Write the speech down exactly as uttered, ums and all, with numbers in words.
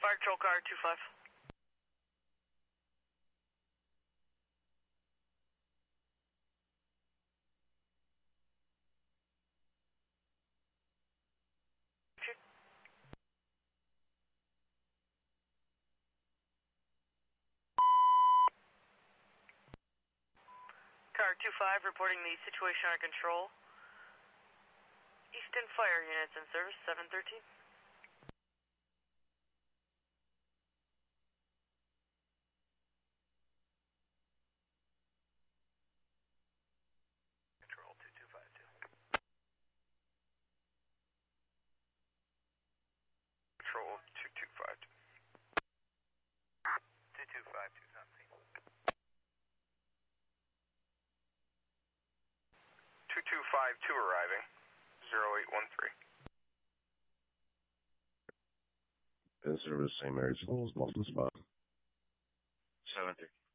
Fire control car two five. Car two five reporting the situation under control. Easton Fire units in service, seven thirteen. Control two two five two. Control two two five two. two two five two something. two two five two arriving. zero eight one three. In service, Saint Mary's Falls, Boston Spot. seven three.